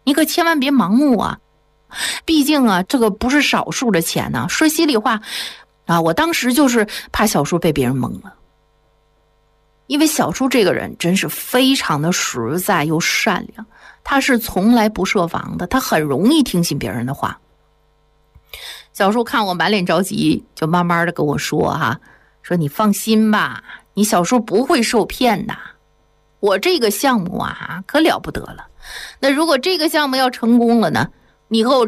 你可千万别盲目啊！毕竟啊，这个不是少数的钱呢。说心里话啊，我当时就是怕小叔被别人蒙了，因为小叔这个人真是非常的实在又善良，他是从来不设防的，他很容易听信别人的话。小叔看我满脸着急，就慢慢的跟我说说你放心吧，你小叔不会受骗的。我这个项目啊，可了不得了。那如果这个项目要成功了呢，以后